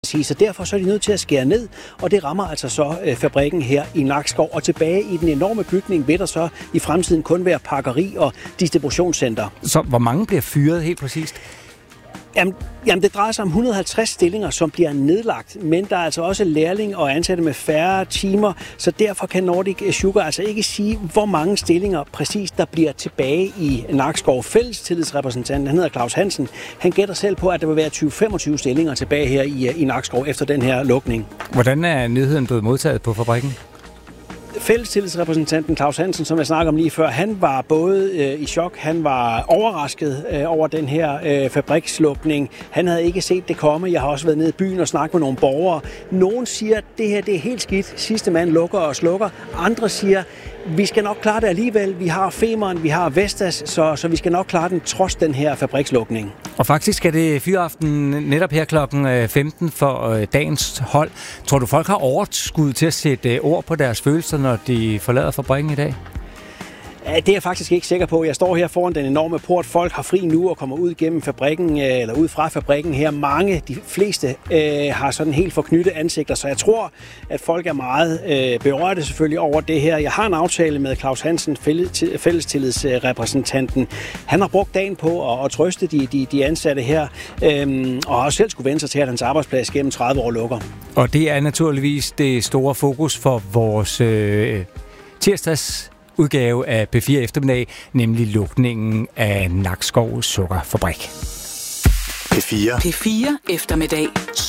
Så derfor så er de nødt til at skære ned, og det rammer altså så fabrikken her i Nakskov. Og tilbage i den enorme bygning vil der så i fremtiden kun være pakkeri og distributionscenter. Så hvor mange bliver fyret helt præcist? Jamen, det drejer sig om 150 stillinger, som bliver nedlagt, men der er altså også lærling og ansatte med færre timer, så derfor kan Nordic Sugar altså ikke sige, hvor mange stillinger præcis der bliver tilbage i Nakskov. Fællestillidsrepræsentanten, han hedder Claus Hansen, han gætter selv på, at der vil være 20-25 stillinger tilbage her i Nakskov efter den her lukning. Hvordan er nyheden blevet modtaget på fabrikken? Fællestillidsrepræsentanten Claus Hansen, som jeg snakker om lige før, han var både i chok, han var overrasket over den her fabrikslukning. Han havde ikke set det komme. Jeg har også været nede i byen og snakket med nogle borgere. Nogen siger, at det her det er helt skidt. Sidste mand lukker og slukker. Andre siger, vi skal nok klare det alligevel. Vi har Femern, vi har Vestas, så vi skal nok klare den trods den her fabrikslukning. Og faktisk er det fyraften netop her klokken 15 for dagens hold. Tror du, folk har overskud til at sætte ord på deres følelser, når de forlader fabrikken i dag? Det er jeg faktisk ikke sikker på. Jeg står her foran den enorme port. Folk har fri nu og kommer ud gennem fabrikken, eller ud fra fabrikken her. De fleste har sådan helt forknyttede ansigter, så jeg tror, at folk er meget berørte selvfølgelig over det her. Jeg har en aftale med Claus Hansen, fællestillidsrepræsentanten. Han har brugt dagen på at trøste de ansatte her, og har selv skulle vende sig til, at hans arbejdsplads gennem 30 år lukker. Og det er naturligvis det store fokus for vores tirsdags udgave af P4 Eftermiddag, nemlig lukningen af Nakskov Sukkerfabrik. P4 Eftermiddag.